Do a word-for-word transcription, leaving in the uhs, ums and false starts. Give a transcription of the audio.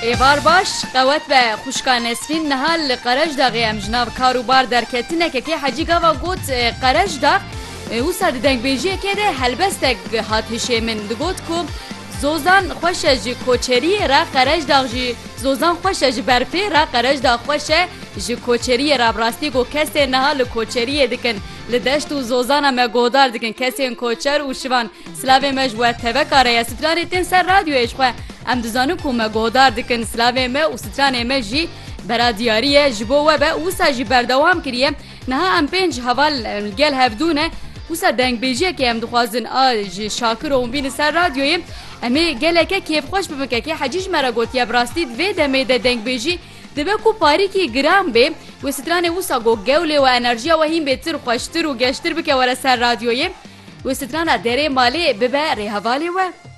Êvar baş, qewet ve xuşka Nesrîn niha li Qerejdağê em ji nav karûbar derketinekekê hecî gava got Qerejdağ wisa di dengbêjiyekê de helbestek hat hişêmin. Digot ku Zozan xweş e ji koçeriyê re Qerejdağ jî Zozan xweş e ji berfê re Qerejdağ xweş e ji koçeriyê re rastî got kesên niha li koçeriyê dikin li deşt û Zozana me godar dikin kesên koçer û şivan silavê me ji we teveka re ye stranê tên ser radyoyê ji xwe em dizanin ku me godar dikin silavê me û stranê me jî bera diyarî ye ji bo we be wisa jî berdewam kiriye niha em pênc heval gel hevdûne wisa dengbêjiyekê em dixwazin a ji Şakir û bînin ser radyoyê em ê geleke kêfxweş bibikekê hecî ji me re gotiye bi rastî vê demê de dengbêjî dibe ku parîkî giran bê wê stranê wisa got gewlê û enerjiya we hîn bêtir xweştir û geştir bike were ser radyoyê wê strana derê malê bibe rêhevalê we.